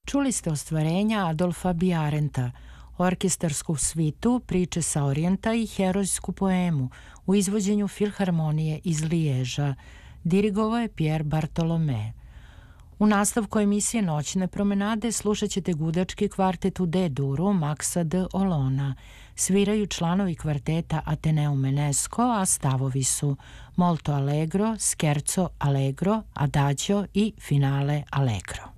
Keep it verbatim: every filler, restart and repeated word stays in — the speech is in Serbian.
Čuli ste ostvarenja Adolfa Bijarenta, orkestarsku svitu, priče sa Orijenta i herojsku poemu u izvođenju Filharmonije iz Liježa. Dirigovao je Pierre Bartolome. U nastavku emisije Noćne promenade slušat ćete gudački kvartet u D-duru Maxa de Olona. Sviraju članovi kvarteta Ateneum Enesco, a stavovi su Molto Allegro, Scherzo Allegro, Adagio i Finale Allegro.